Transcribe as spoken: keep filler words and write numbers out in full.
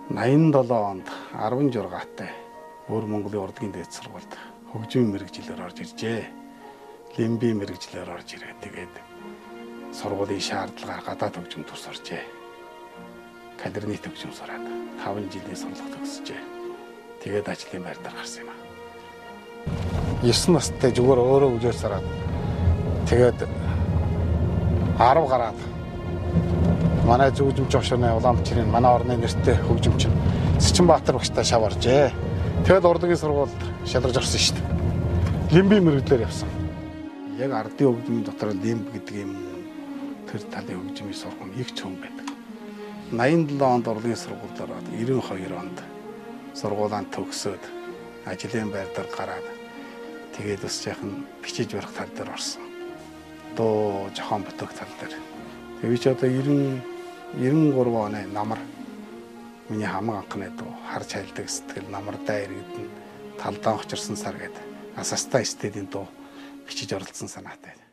найман долоо онд арван жургаатай өөр Монголын урлагийн дээд сургуульд хөгжмийн мэрэгчлэр орж иржээ. Лимбийн мэрэгчлэр орж ирээд тэгээд сургуулийн шаардлагаар гадаад хөгжим тус оржээ. Кадрны хөгжим сураад таван жилийн сурлага төгсөжээ. Тэгээд ажлын байр дээр гарсан юм аа. есөн настай зүгээр өөрөө үжээс зараад тэгээд арав гараад манай зөвжимч огшооны уламжлалын манай орны нэртэй хөгжимчин Сичинбаатар багштай шав оржээ. Тэгээд урлагийн сургуульд шалгарч орсон шүү дээ. Лимбийн мэрэгчлэр явсан. Яг ардын хөгжмийн дотор лимб гэдэг юм тэр талын хөгжмийн сургам их цөм байдаг. найман долоо онд урлагийн сургуульд ороод девяносто хоёр онд сургуулаа төгсөөд ажлын байр дээр гараад тэгээд бас яхан бичиж барих тал дээр орсон. Дуу жохон бүтэх тал дээр. Тэгээд ч одоо девяносто гурав оны намар миний хамаг анхны дуу харж хайлдаг сэтгэл намардаа иргэдэн талдаан очирсан сар гэдэг Асаста стедийн дуу бичиж оролцсон санаатай.